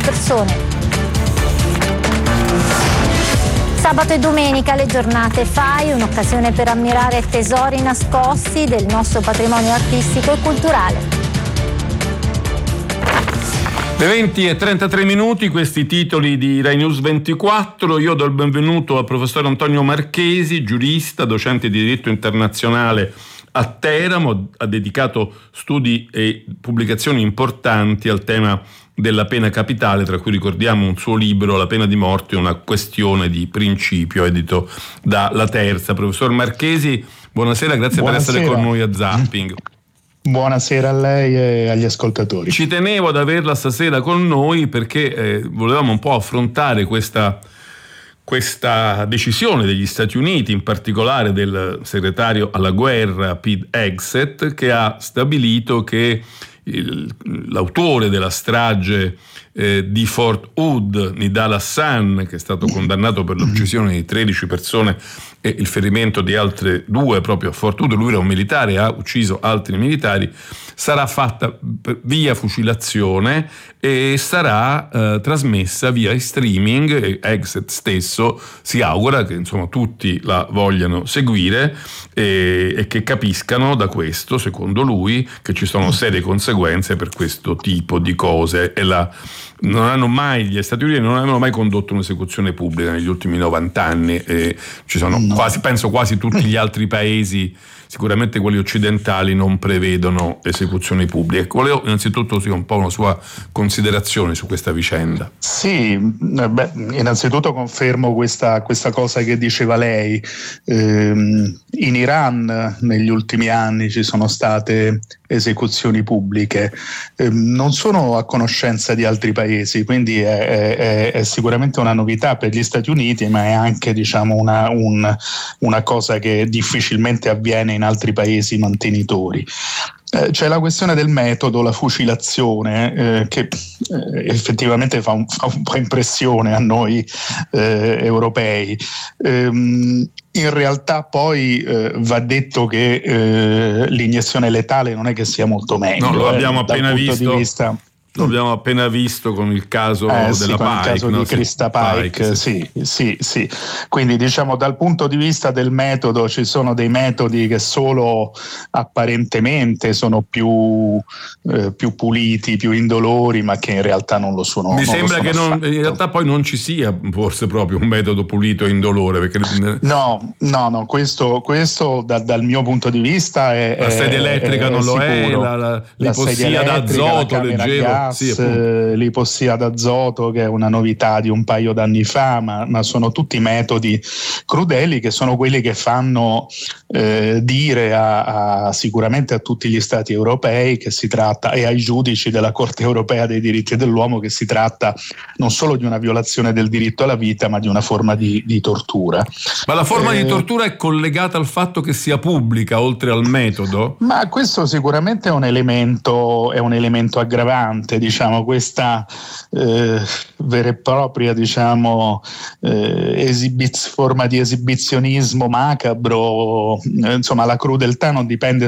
persone. Sabato e domenica le giornate FAI, un'occasione per ammirare tesori nascosti del nostro patrimonio artistico e culturale. Le 20:33, questi titoli di Rai News 24. Io do il benvenuto al professor Antonio Marchesi, giurista, docente di diritto internazionale a Teramo. Ha dedicato studi e pubblicazioni importanti al tema della pena capitale, tra cui ricordiamo un suo libro, La pena di morte, una questione di principio, edito da La Terza. Professor Marchesi, buonasera, grazie per essere con noi a Zapping. Buonasera a lei e agli ascoltatori. Ci tenevo ad averla stasera con noi perché volevamo un po' affrontare questa decisione degli Stati Uniti, in particolare del segretario alla guerra Pete Hegseth, che ha stabilito che l'autore della strage di Fort Hood, Nidal Hassan, che è stato condannato per l'uccisione di 13 persone e il ferimento di altre 2 proprio a Fort Hood, lui era un militare e ha ucciso altri militari, sarà fatta via fucilazione e sarà trasmessa via streaming, e Hegseth stesso si augura che insomma tutti la vogliano seguire e che capiscano da questo, secondo lui, che ci sono serie conseguenze per questo tipo di cose. E gli Stati Uniti non hanno mai condotto un'esecuzione pubblica negli ultimi 90 anni e ci sono quasi tutti gli altri paesi, sicuramente quelli occidentali, non prevedono esecuzioni pubbliche. Volevo innanzitutto un po' una sua considerazione su questa vicenda. Sì, innanzitutto confermo questa cosa che diceva lei. In Iran negli ultimi anni ci sono state esecuzioni pubbliche, non sono a conoscenza di altri paesi, quindi è sicuramente una novità per gli Stati Uniti, ma è anche una cosa che difficilmente avviene in altri paesi mantenitori. C'è la questione del metodo, la fucilazione, che effettivamente fa un po' impressione a noi europei. In realtà poi va detto che l'iniezione letale non è che sia molto meglio. No, lo abbiamo appena visto. Lo abbiamo appena visto con il caso della Pike, il caso di Krista Pike. Sì. Quindi diciamo dal punto di vista del metodo ci sono dei metodi che solo apparentemente sono più puliti, più indolori, ma che in realtà non lo sono. Mi sembra che in realtà poi non ci sia forse proprio un metodo pulito e indolore, perché no, questo dal mio punto di vista è la sedia elettrica non lo è, l'ipossia d'azoto leggevo. L'ipossia d'azoto, che è una novità di un paio d'anni fa, ma sono tutti metodi crudeli, che sono quelli che fanno dire sicuramente a tutti gli stati europei che si tratta, e ai giudici della Corte europea dei diritti dell'uomo, che si tratta non solo di una violazione del diritto alla vita, ma di una forma di tortura. Ma la forma di tortura è collegata al fatto che sia pubblica, oltre al metodo? Ma questo sicuramente è un elemento aggravante. Diciamo, questa vera e propria, diciamo, forma di esibizionismo macabro, insomma, la crudeltà non dipende